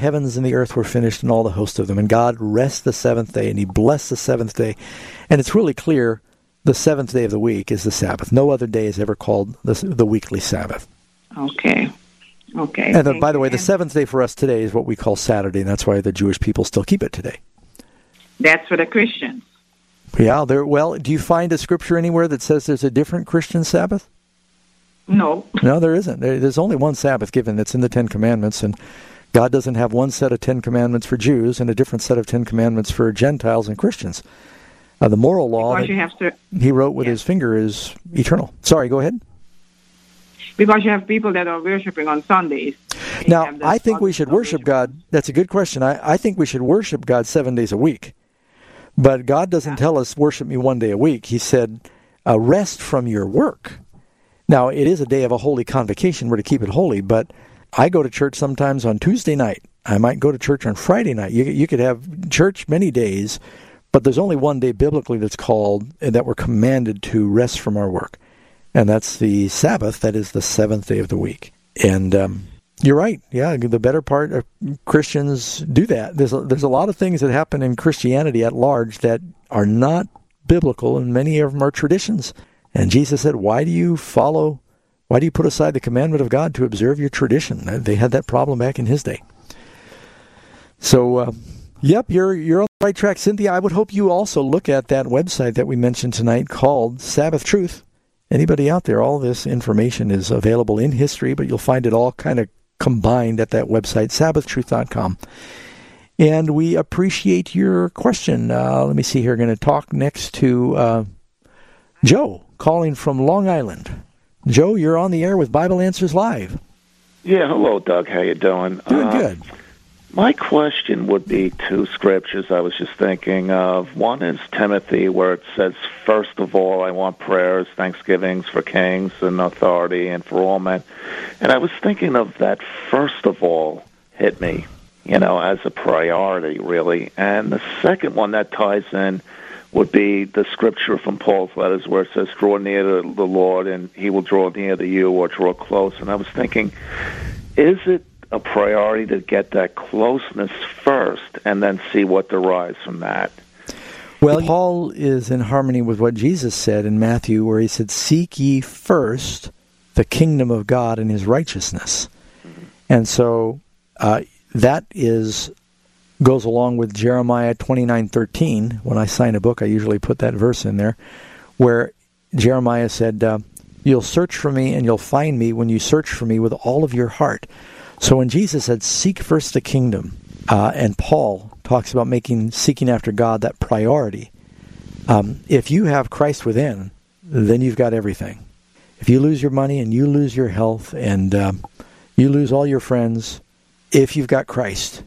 heavens and the earth were finished and all the host of them. And God rests the seventh day, and he blessed the seventh day. And it's really clear the seventh day of the week is the Sabbath. No other day is ever called the weekly Sabbath. Okay. And by the way, the seventh day for us today is what we call Saturday, and that's why the Jewish people still keep it today. That's for the Christians. Yeah. Well, do you find a scripture anywhere that says there's a different Christian Sabbath? No. No, there isn't. There's only one Sabbath given that's in the Ten Commandments, and God doesn't have one set of 10 Commandments for Jews and a different set of 10 Commandments for Gentiles and Christians. The moral law that he wrote with his finger is eternal. Sorry, go ahead. Because you have people that are worshiping on Sundays. Now, I think we should worship God. That's a good question. I think we should worship God 7 days a week. But God doesn't tell us, worship me 1 day a week. He said, rest from your work. Now, it is a day of a holy convocation. We're to keep it holy, but I go to church sometimes on Tuesday night. I might go to church on Friday night. You could have church many days, but there's only 1 day biblically that's called, that we're commanded to rest from our work. And that's the Sabbath. That is the seventh day of the week. And you're right. Yeah, the better part of Christians do that. There's a lot of things that happen in Christianity at large that are not biblical, and many of them are traditions. And Jesus said, why do you put aside the commandment of God to observe your tradition? They had that problem back in his day. So, yep, you're on the right track, Cynthia. I would hope you also look at that website that we mentioned tonight called Sabbath Truth. Anybody out there, all this information is available in history, but you'll find it all kind of combined at that website, sabbathtruth.com. And we appreciate your question. Let me see here. We're going to talk next to Joe, calling from Long Island. Joe, you're on the air with Bible Answers Live. Yeah, hello, Doug. How you doing? Doing good. My question would be two scriptures I was just thinking of. One is Timothy, where it says, first of all, I want prayers, thanksgivings for kings and authority and for all men. And I was thinking of that first of all hit me, as a priority, really. And the second one that ties in would be the scripture from Paul's letters where it says, draw near to the Lord and he will draw near to you, or draw close. And I was thinking, is it a priority to get that closeness first and then see what derives from that? Well, Paul is in harmony with what Jesus said in Matthew, where he said, seek ye first the kingdom of God and his righteousness. Mm-hmm. And so that goes along with Jeremiah 29:13. When I sign a book, I usually put that verse in there, where Jeremiah said, you'll search for me and you'll find me when you search for me with all of your heart. So when Jesus said, seek first the kingdom, and Paul talks about seeking after God that priority, if you have Christ within, then you've got everything. If you lose your money and you lose your health and you lose all your friends, if you've got Christ,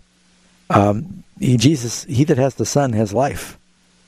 he that has the Son has life.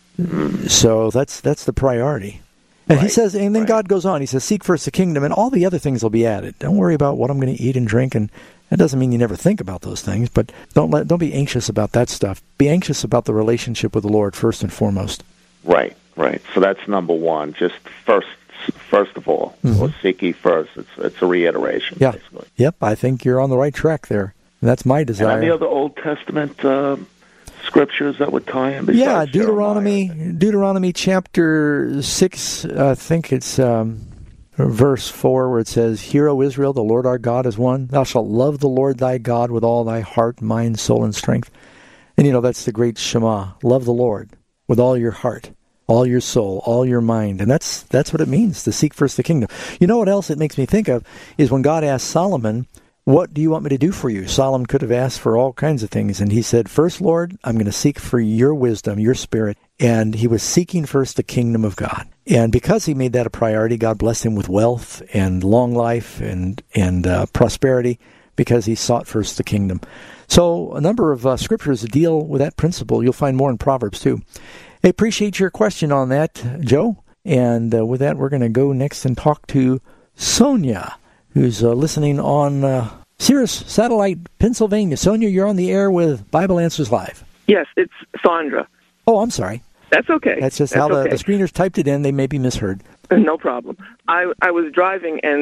So that's the priority. And he says, and then God goes on, he says, seek first the kingdom, and all the other things will be added. Don't worry about what I'm going to eat and drink, and that doesn't mean you never think about those things, but don't be anxious about that stuff. Be anxious about the relationship with the Lord first and foremost. Right. So that's number one, just first of all, or seek ye first. It's a reiteration, basically. Yep, I think you're on the right track there. That's my desire. And any other Old Testament scriptures that would tie in? Yeah, Deuteronomy chapter 6, I think it's verse 4, where it says, hear, O Israel, the Lord our God is one. Thou shalt love the Lord thy God with all thy heart, mind, soul, and strength. And that's the great Shema. Love the Lord with all your heart, all your soul, all your mind. And that's what it means to seek first the kingdom. You know what else it makes me think of is when God asked Solomon, what do you want me to do for you? Solomon could have asked for all kinds of things. And he said, first, Lord, I'm going to seek for your wisdom, your spirit. And he was seeking first the kingdom of God. And because he made that a priority, God blessed him with wealth and long life and prosperity, because he sought first the kingdom. So a number of scriptures deal with that principle. You'll find more in Proverbs too. I appreciate your question on that, Joe. And with that, we're going to go next and talk to Sonia, who's listening on Sirius Satellite, Pennsylvania. Sonia, you're on the air with Bible Answers Live. Yes, it's Sandra. Oh, I'm sorry. That's okay. That's just how the screeners typed it in. They may be misheard. No problem. I was driving, and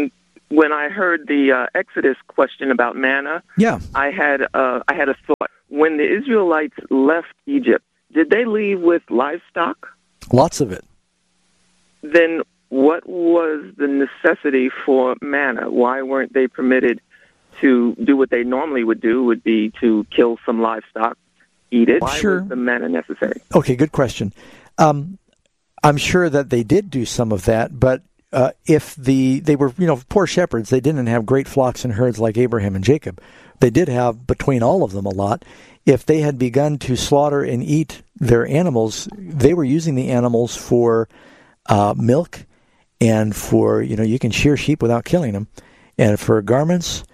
when I heard the Exodus question about manna, Yeah. I had a thought. When the Israelites left Egypt, did they leave with livestock? Lots of it. Then what was the necessity for manna? Why weren't they permitted to do what they normally would do, would be to kill some livestock, eat it? Why Sure. was the manna necessary? Okay, good question. I'm sure that they did do some of that, but if they were, poor shepherds, they didn't have great flocks and herds like Abraham and Jacob. They did have, between all of them, a lot. If they had begun to slaughter and eat their animals, they were using the animals for milk and for, you can shear sheep without killing them, and for garments.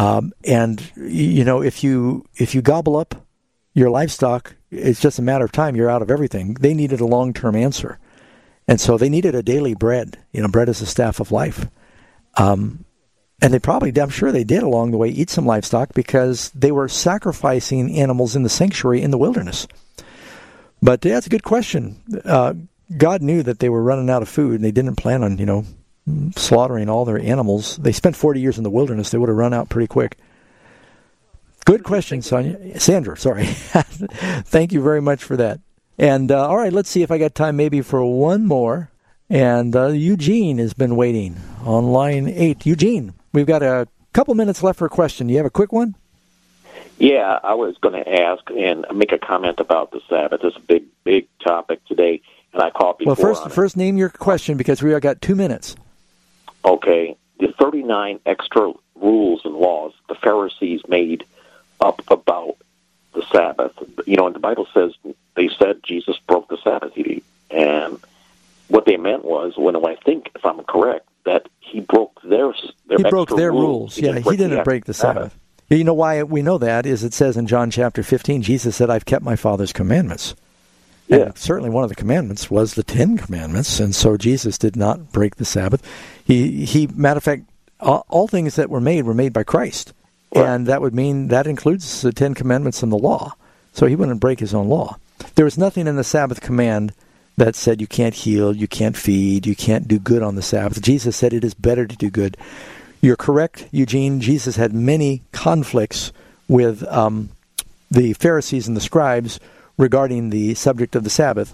If you gobble up your livestock, it's just a matter of time. You're out of everything. They needed a long-term answer. And so they needed a daily bread. Bread is the staff of life. And they probably, I'm sure they did along the way, eat some livestock because they were sacrificing animals in the sanctuary in the wilderness. But that's a good question. God knew that they were running out of food, and they didn't plan on, slaughtering all their animals. They spent 40 years in the wilderness. They would have run out pretty quick. Good question, Sandra, sorry. Thank you very much for that. And, all right, let's see if I got time maybe for one more. And Eugene has been waiting on line 8. Eugene, we've got a couple minutes left for a question. Do you have a quick one? Yeah, I was going to ask and make a comment about the Sabbath. It's a big topic today, and I called before. Well, first name your question because we got 2 minutes. Okay. The 39 extra rules and laws the Pharisees made up about the Sabbath. And the Bible says they said Jesus broke the Sabbath. And what they meant was, when I think, if I'm correct, that he broke their rules. Yeah, he didn't break the Sabbath. You know why we know that is it says in John chapter 15, Jesus said, I've kept my Father's commandments. Yeah. And certainly one of the commandments was the 10 Commandments, and so Jesus did not break the Sabbath. He matter of fact, all things that were made by Christ. Right. And that would mean that includes the 10 Commandments and the law. So he wouldn't break his own law. There was nothing in the Sabbath command that said you can't heal, you can't feed, you can't do good on the Sabbath. Jesus said it is better to do good. You're correct, Eugene. Jesus had many conflicts with the Pharisees and the scribes regarding the subject of the Sabbath.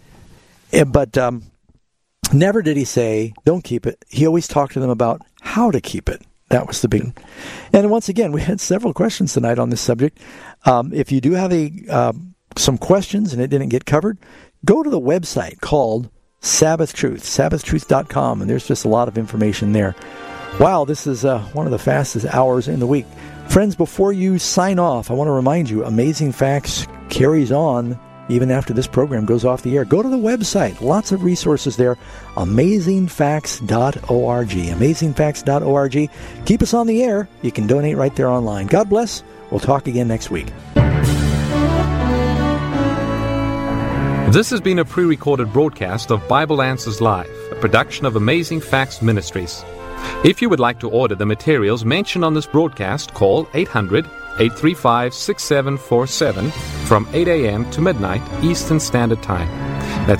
But never did he say, don't keep it. He always talked to them about how to keep it. That was the big. And once again, we had several questions tonight on this subject. If you do have some questions and it didn't get covered, go to the website called Sabbath Truth, sabbathtruth.com, and there's just a lot of information there. Wow, this is one of the fastest hours in the week. Friends, before you sign off, I want to remind you, Amazing Facts carries on even after this program goes off the air. Go to the website. Lots of resources there. AmazingFacts.org. AmazingFacts.org. Keep us on the air. You can donate right there online. God bless. We'll talk again next week. This has been a pre-recorded broadcast of Bible Answers Live, a production of Amazing Facts Ministries. If you would like to order the materials mentioned on this broadcast, call 800-835-6747 from 8 a.m. to midnight Eastern Standard Time. That's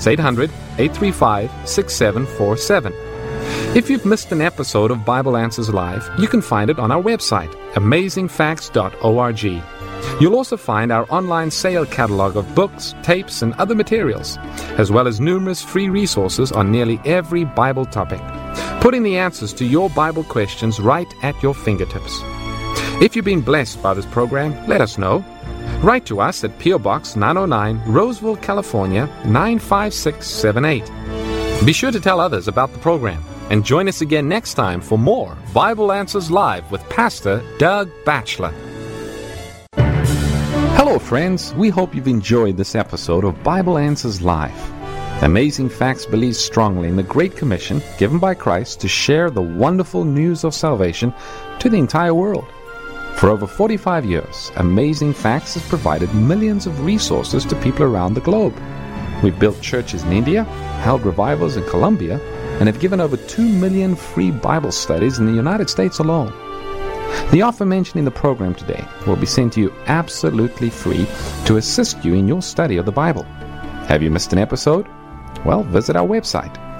800-835-6747. If you've missed an episode of Bible Answers Live, you can find it on our website, amazingfacts.org. You'll also find our online sale catalog of books, tapes, and other materials, as well as numerous free resources on nearly every Bible topic, putting the answers to your Bible questions right at your fingertips. If you've been blessed by this program, let us know. Write to us at P.O. Box 909, Roseville, California, 95678. Be sure to tell others about the program, and join us again next time for more Bible Answers Live with Pastor Doug Batchelor. Hello, friends. We hope you've enjoyed this episode of Bible Answers Live. Amazing Facts believes strongly in the Great Commission given by Christ to share the wonderful news of salvation to the entire world. For over 45 years, Amazing Facts has provided millions of resources to people around the globe. We've built churches in India, held revivals in Colombia, and have given over 2 million free Bible studies in the United States alone. The offer mentioned in the program today will be sent to you absolutely free to assist you in your study of the Bible. Have you missed an episode? Well, visit our website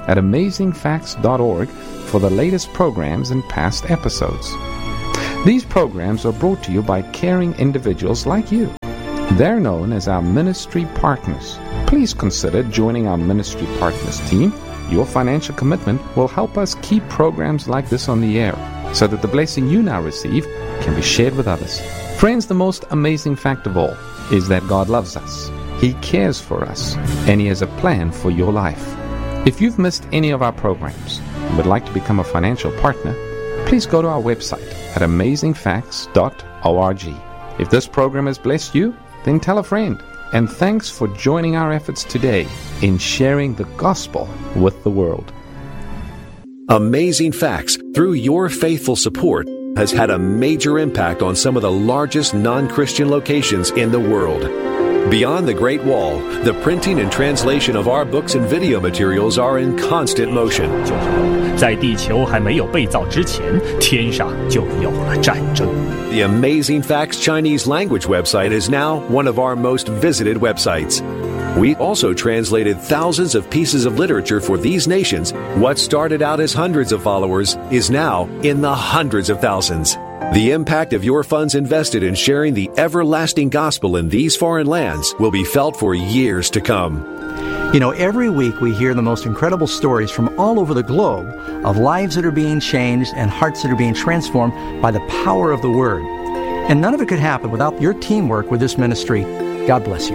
at amazingfacts.org for the latest programs and past episodes. These programs are brought to you by caring individuals like you. They're known as our ministry partners. Please consider joining our ministry partners team. Your financial commitment will help us keep programs like this on the air, so that the blessing you now receive can be shared with others. Friends, the most amazing fact of all is that God loves us. He cares for us, and He has a plan for your life. If you've missed any of our programs and would like to become a financial partner, please go to our website at amazingfacts.org. If this program has blessed you, then tell a friend. And thanks for joining our efforts today in sharing the gospel with the world. Amazing Facts, through your faithful support, has had a major impact on some of the largest non-Christian locations in the world. Beyond the Great Wall, the printing and translation of our books and video materials are in constant motion. 在地球还没有被造之前，天上就有了战争。 The Amazing Facts Chinese language website is now one of our most visited websites. We also translated thousands of pieces of literature for these nations. What started out as hundreds of followers is now in the hundreds of thousands. The impact of your funds invested in sharing the everlasting gospel in these foreign lands will be felt for years to come. You know, every week we hear the most incredible stories from all over the globe of lives that are being changed and hearts that are being transformed by the power of the Word. And none of it could happen without your teamwork with this ministry. God bless you.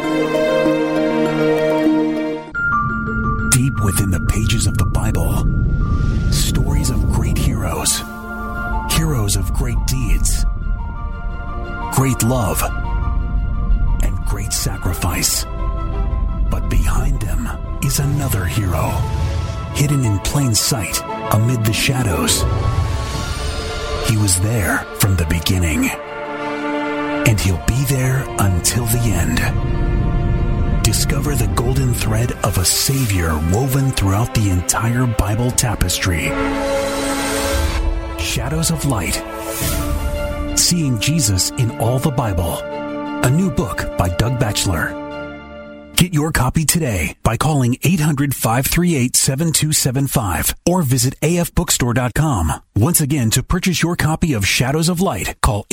Deep within the pages of the Bible, stories of great heroes, heroes of great deeds, great love, and great sacrifice. But behind them is another hero, hidden in plain sight amid the shadows. He was there from the beginning, and he'll be there until the end. Discover the golden thread of a Savior woven throughout the entire Bible tapestry. Shadows of Light. Seeing Jesus in all the Bible. A new book by Doug Batchelor. Get your copy today by calling 800-538-7275 or visit afbookstore.com. Once again, to purchase your copy of Shadows of Light, call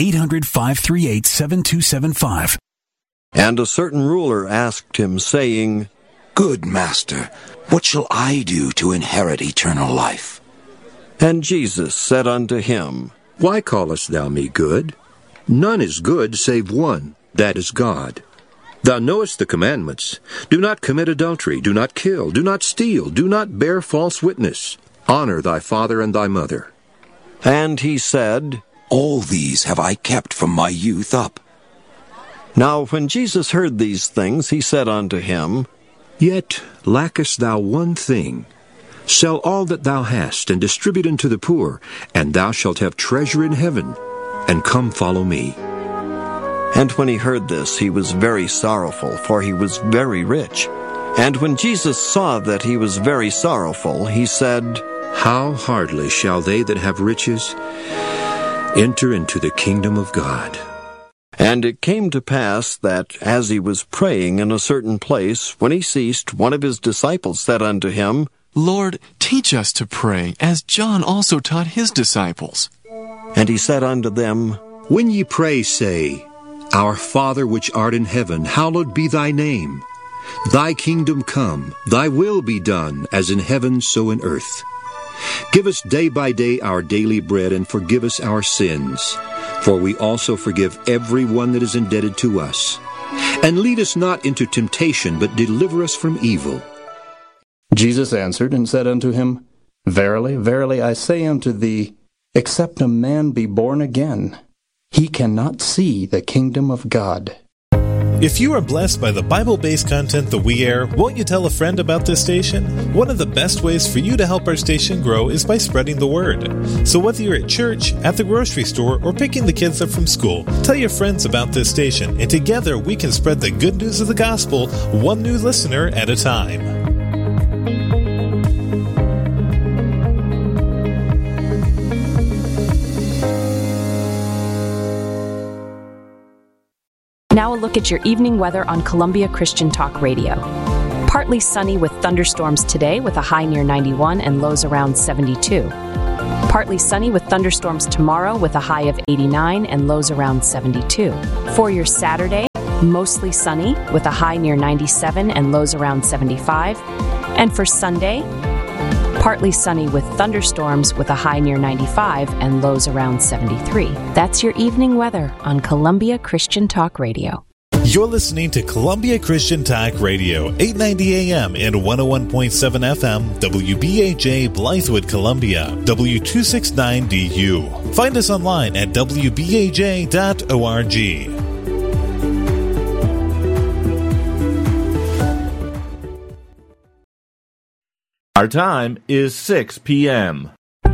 800-538-7275. And a certain ruler asked him, saying, Good master, what shall I do to inherit eternal life? And Jesus said unto him, Why callest thou me good? None is good save one, that is God. Thou knowest the commandments. Do not commit adultery, do not kill, do not steal, do not bear false witness. Honor thy father and thy mother. And he said, All these have I kept from my youth up. Now when Jesus heard these things, he said unto him, Yet lackest thou one thing. Sell all that thou hast, and distribute unto the poor, and thou shalt have treasure in heaven. And come follow me. And when he heard this, he was very sorrowful, for he was very rich. And when Jesus saw that he was very sorrowful, he said, How hardly shall they that have riches enter into the kingdom of God? And it came to pass that, as he was praying in a certain place, when he ceased, one of his disciples said unto him, Lord, teach us to pray, as John also taught his disciples. And he said unto them, When ye pray, say, Our Father which art in heaven, hallowed be thy name. Thy kingdom come, thy will be done, as in heaven so in earth. Give us day by day our daily bread, and forgive us our sins, for we also forgive every one that is indebted to us. And lead us not into temptation, but deliver us from evil. Jesus answered and said unto him, Verily, verily, I say unto thee, except a man be born again, he cannot see the kingdom of God. If you are blessed by the Bible-based content that we air, won't you tell a friend about this station? One of the best ways for you to help our station grow is by spreading the word. So whether you're at church, at the grocery store, or picking the kids up from school, tell your friends about this station, and together we can spread the good news of the gospel, one new listener at a time. Now a look at your evening weather on Columbia Christian Talk Radio. Partly sunny with thunderstorms today with a high near 91 and lows around 72. Partly sunny with thunderstorms tomorrow with a high of 89 and lows around 72. For your Saturday, mostly sunny with a high near 97 and lows around 75. And for Sunday, partly sunny with thunderstorms with a high near 95 and lows around 73. That's your evening weather on Columbia Christian Talk Radio. You're listening to Columbia Christian Talk Radio, 890 AM and 101.7 FM, WBAJ Blythewood, Columbia, W269DU. Find us online at WBAJ.org. Our time is 6 p.m.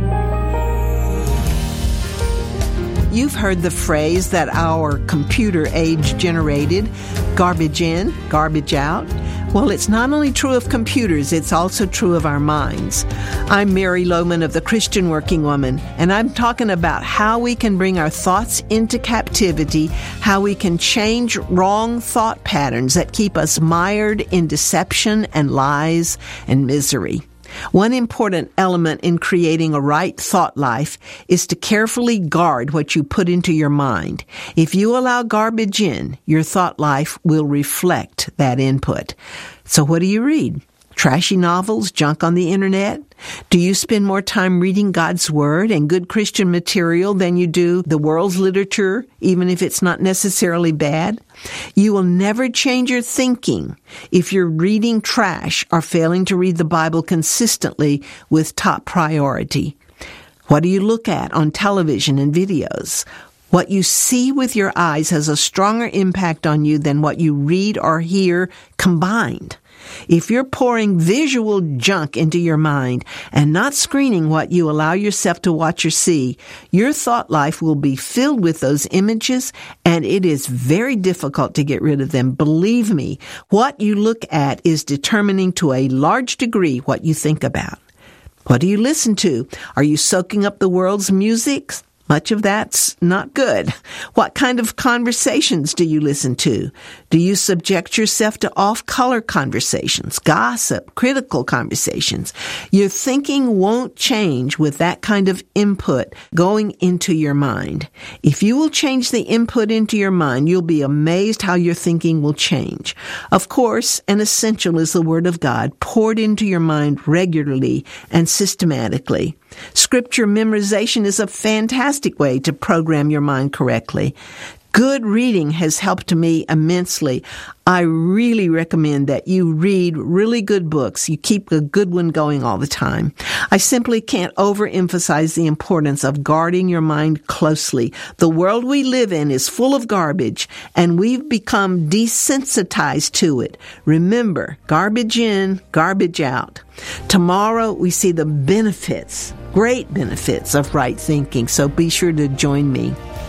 You've heard the phrase that our computer age generated, garbage in, garbage out. Well, it's not only true of computers, it's also true of our minds. I'm Mary Lohman of the Christian Working Woman, and I'm talking about how we can bring our thoughts into captivity, how we can change wrong thought patterns that keep us mired in deception and lies and misery. One important element in creating a right thought life is to carefully guard what you put into your mind. If you allow garbage in, your thought life will reflect that input. So what do you read? Trashy novels, junk on the internet? Do you spend more time reading God's Word and good Christian material than you do the world's literature, even if it's not necessarily bad? You will never change your thinking if you're reading trash or failing to read the Bible consistently with top priority. What do you look at on television and videos? What you see with your eyes has a stronger impact on you than what you read or hear combined. If you're pouring visual junk into your mind and not screening what you allow yourself to watch or see, your thought life will be filled with those images, and it is very difficult to get rid of them. Believe me, what you look at is determining to a large degree what you think about. What do you listen to? Are you soaking up the world's music? Much of that's not good. What kind of conversations do you listen to? Do you subject yourself to off-color conversations, gossip, critical conversations? Your thinking won't change with that kind of input going into your mind. If you will change the input into your mind, you'll be amazed how your thinking will change. Of course, an essential is the Word of God poured into your mind regularly and systematically. Scripture memorization is a fantastic way to program your mind correctly. Good reading has helped me immensely. I really recommend that you read really good books. You keep a good one going all the time. I simply can't overemphasize the importance of guarding your mind closely. The world we live in is full of garbage, and we've become desensitized to it. Remember, garbage in, garbage out. Tomorrow we see the benefits, great benefits of right thinking, so be sure to join me.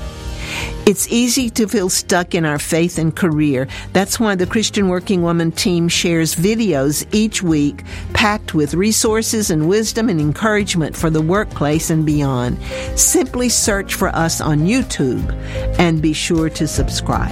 It's easy to feel stuck in our faith and career. That's why the Christian Working Woman team shares videos each week packed with resources and wisdom and encouragement for the workplace and beyond. Simply search for us on YouTube and be sure to subscribe.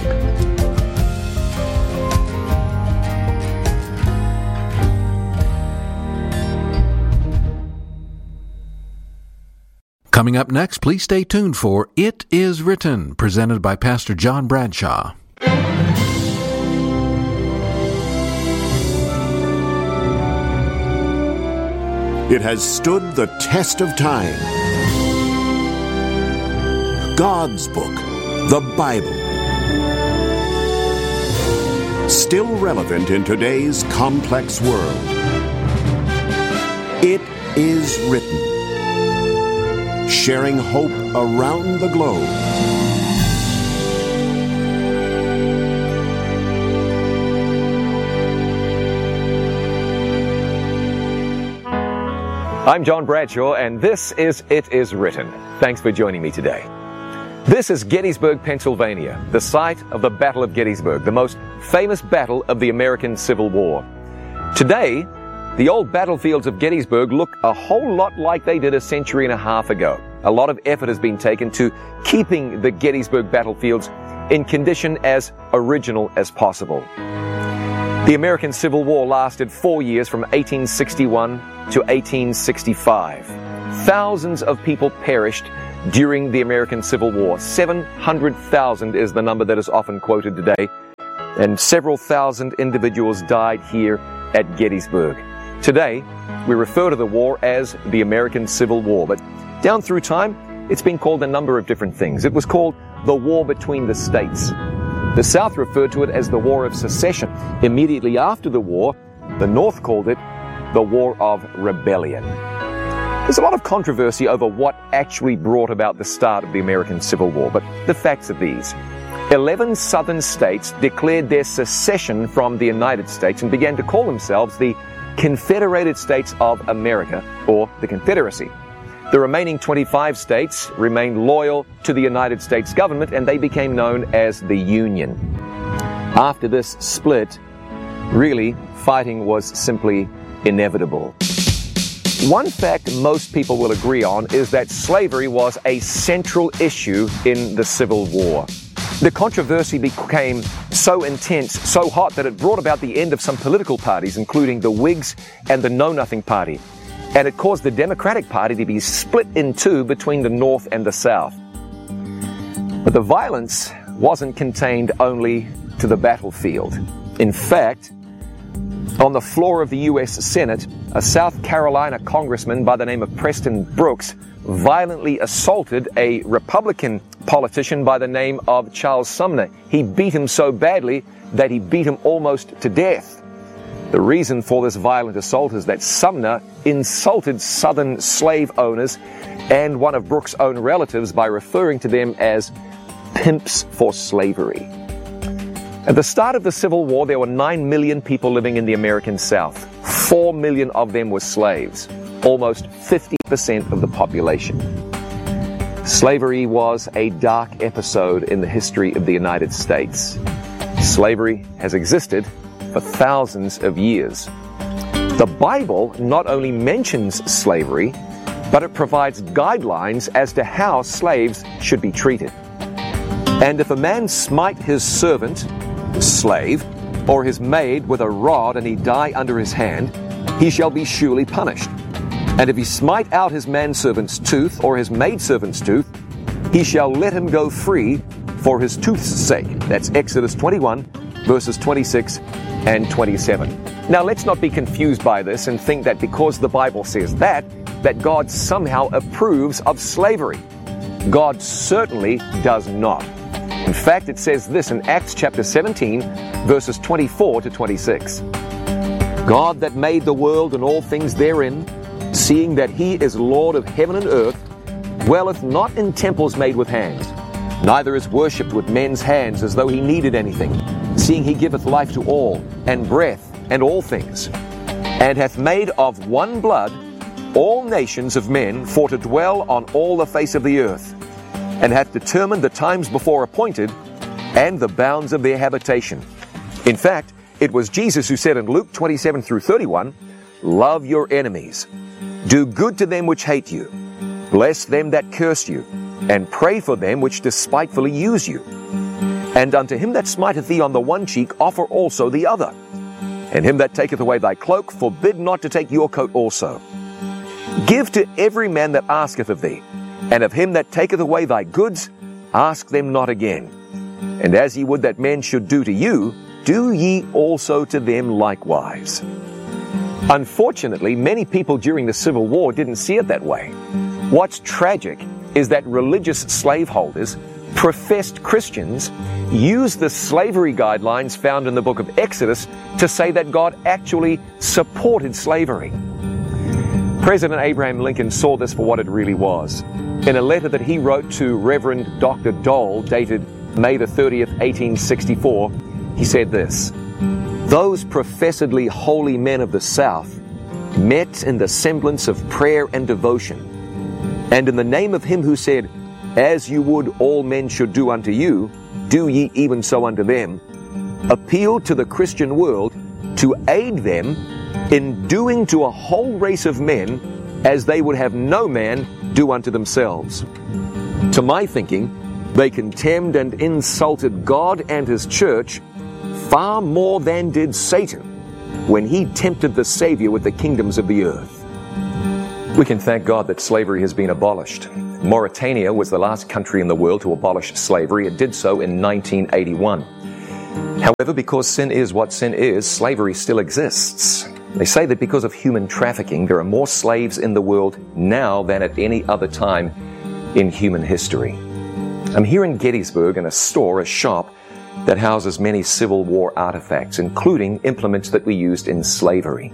Coming up next, please stay tuned for It Is Written, presented by Pastor John Bradshaw. It has stood the test of time. God's book, the Bible. Still relevant in today's complex world. It is written. Sharing hope around the globe. I'm John Bradshaw, and this is It Is Written. Thanks for joining me today. This is Gettysburg, Pennsylvania, the site of the Battle of Gettysburg, the most famous battle of the American Civil War. Today, the old battlefields of Gettysburg look a whole lot like they did a century and a half ago. A lot of effort has been taken to keeping the Gettysburg battlefields in condition as original as possible. The American Civil War lasted 4 years from 1861 to 1865. Thousands of people perished during the American Civil War. 700,000 is the number that is often quoted today, and several thousand individuals died here at Gettysburg. Today, we refer to the war as the American Civil War, but down through time, it's been called a number of different things. It was called the War Between the States. The South referred to it as the War of Secession. Immediately after the war, the North called it the War of Rebellion. There's a lot of controversy over what actually brought about the start of the American Civil War, but the facts are these. 11 southern states declared their secession from the United States and began to call themselves the Confederated States of America, or the Confederacy. The remaining 25 states remained loyal to the United States government, and they became known as the Union. After this split, really, fighting was simply inevitable. One fact most people will agree on is that slavery was a central issue in the Civil War. The controversy became so intense, so hot, that it brought about the end of some political parties, including the Whigs and the Know Nothing Party. And it caused the Democratic Party to be split in two between the North and the South. But the violence wasn't contained only to the battlefield. In fact, on the floor of the U.S. Senate, a South Carolina congressman by the name of Preston Brooks violently assaulted a Republican politician by the name of Charles Sumner. He beat him so badly that he beat him almost to death. The reason for this violent assault is that Sumner insulted Southern slave owners and one of Brooks' own relatives by referring to them as pimps for slavery. At the start of the Civil War, there were 9 million people living in the American South. 4 million of them were slaves, almost 50% of the population. Slavery was a dark episode in the history of the United States. Slavery has existed for thousands of years. The Bible not only mentions slavery, but it provides guidelines as to how slaves should be treated. And if a man smite his servant, slave, or his maid with a rod and he die under his hand, he shall be surely punished. And if he smite out his manservant's tooth or his maidservant's tooth, he shall let him go free for his tooth's sake. That's Exodus 21, verses 26 and 27. Now, let's not be confused by this and think that because the Bible says that God somehow approves of slavery. God certainly does not. In fact, it says this in Acts chapter 17, verses 24 to 26. God that made the world and all things therein, seeing that he is Lord of heaven and earth, dwelleth not in temples made with hands, neither is worshipped with men's hands as though he needed anything, seeing he giveth life to all, and breath, and all things, and hath made of one blood all nations of men for to dwell on all the face of the earth, and hath determined the times before appointed, and the bounds of their habitation. In fact, it was Jesus who said in Luke 27 through 31, Love your enemies, do good to them which hate you, bless them that curse you, and pray for them which despitefully use you. And unto him that smiteth thee on the one cheek offer also the other. And him that taketh away thy cloak forbid not to take your coat also. Give to every man that asketh of thee, and of him that taketh away thy goods ask them not again. And as ye would that men should do to you, do ye also to them likewise. Unfortunately, many people during the Civil War didn't see it that way. What's tragic is that religious slaveholders, professed Christians, used the slavery guidelines found in the book of Exodus to say that God actually supported slavery. President Abraham Lincoln saw this for what it really was. In a letter that he wrote to Reverend Dr. Dole, dated May the 30th, 1864, he said this, Those professedly holy men of the South met in the semblance of prayer and devotion, and in the name of him who said, As you would all men should do unto you, do ye even so unto them, appealed to the Christian world to aid them in doing to a whole race of men as they would have no man do unto themselves. To my thinking, they contemned and insulted God and His church far more than did Satan when he tempted the Savior with the kingdoms of the earth. We can thank God that slavery has been abolished. Mauritania was the last country in the world to abolish slavery. It did so in 1981. However, because sin is what sin is, slavery still exists. They say that because of human trafficking, there are more slaves in the world now than at any other time in human history. I'm here in Gettysburg in a shop, that houses many Civil War artifacts, including implements that we used in slavery.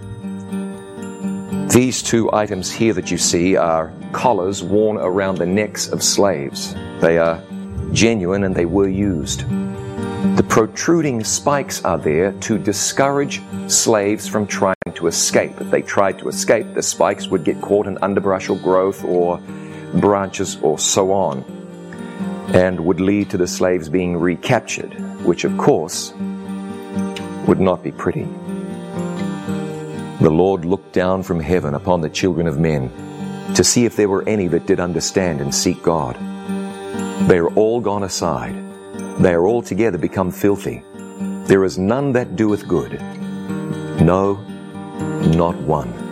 These two items here that you see are collars worn around the necks of slaves. They are genuine and they were used. The protruding spikes are there to discourage slaves from trying to escape. If they tried to escape, the spikes would get caught in underbrush or growth or branches or so on, and would lead to the slaves being recaptured, which of course would not be pretty. The Lord looked down from heaven upon the children of men to see if there were any that did understand and seek God. They are all gone aside. They are altogether become filthy. There is none that doeth good. No, not one.